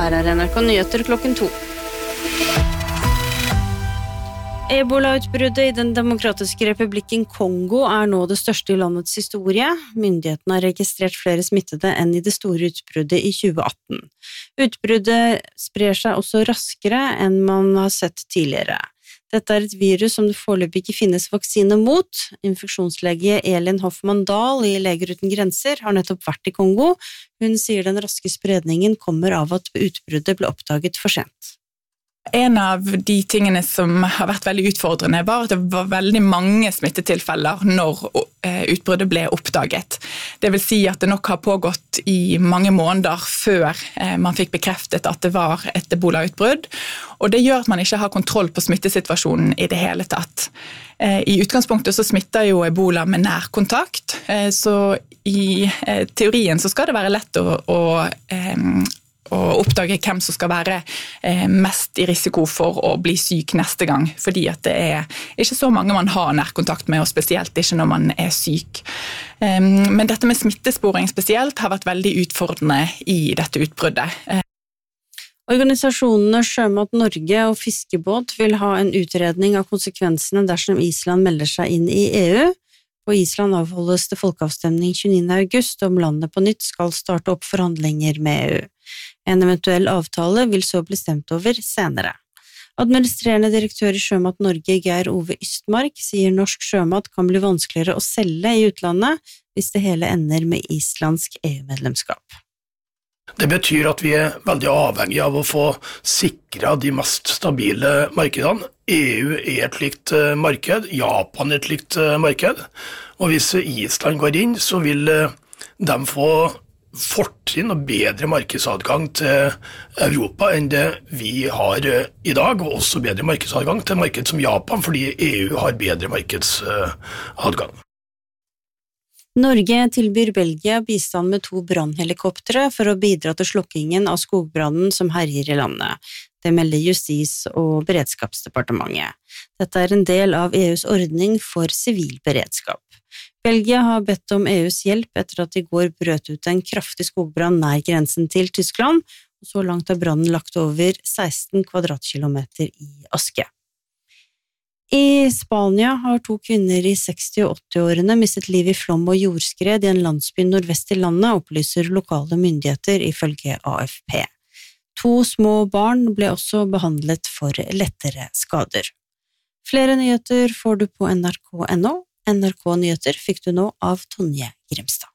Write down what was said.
Her NRK Nyheter klokken 2. Ebola-utbruddet i den demokratiske republikken Kongo nå det største i landets historie. Myndighetene har registrert flere smittede enn i det store utbruddet i 2018. Utbruddet sprer seg også raskere enn man har sett tidligere. Dette et virus som det foreløpig ikke finnes vaksine mot. Infeksjonslege Elin Hoffmann-Dahl i Leger uten grenser har nettopp vært i Kongo. Hun sier den raske spredningen kommer av at utbruddet ble oppdaget for sent. En av de tingene som har vært veldig utfordrende var at det var veldig mange smittetilfeller når utbruddet ble oppdaget. Det vil si at det nok har pågått i mange måneder før man fikk bekreftet at det var et ebola-utbrudd, og det gjør at man ikke har kontroll på smittesituasjonen i det hele tatt. I utgangspunktet så smitter jo ebola med nærkontakt, så i teorien så skal det være lett å oppdage hvem som skal være mest i risiko for å bli syk neste gang, fordi at det ikke så mange man har nærkontakt med, og spesielt ikke når man syk. Men dette med smittesporing spesielt har vært veldig utfordrende i dette utbruddet. Organisasjonene Sjømat Norge og Fiskebåt vil ha en utredning av konsekvensene dersom Island melder seg inn i EU. På Island avholdes det folkeavstemning 29. august om landet på nytt skal starte opp forhandlinger med EU. En eventuell avtale vil så bli stemt over senere. Administrerende direktør i Sjømat Norge, Geir Ove Ystmark, sier norsk sjømat kan bli vanskeligere å selge i utlandet hvis det hele ender med islandsk EU-medlemskap. Det betyr at vi veldig avhengige av å få sikret de mest stabile markedene. EU et likt marked, Japan et likt marked, og hvis Island går inn, så vil de få fortrinn og bedre markedsadgang til Europa enn det vi har i dag, og også bedre markedsadgang til marked som Japan, fordi EU har bedre markedsadgang. Norge tilbyr Belgia bistand med 2 brannhelikoptre for å bidra til slokkingen av skogbrannen som herjer i landet. Det melder Justis- og beredskapsdepartementet. Dette en del av EUs ordning for sivil beredskap. Belgia har bedt om EUs hjelp etter at i går brøt ut en kraftig skogbrann nær grensen til Tyskland, og så langt har brannen lagt over 16 kvadratkilometer i aske. I Spania har 2 kvinner i 60- og 80-årene mistet liv i flom og jordskred i en landsby nordvest i landet, opplyser lokale myndigheter ifølge AFP. 2 små barn ble også behandlet for lettere skader. Flere nyheter får du på NRK.no. NRK Nyheter fikk du nå av Tonje Grimstad.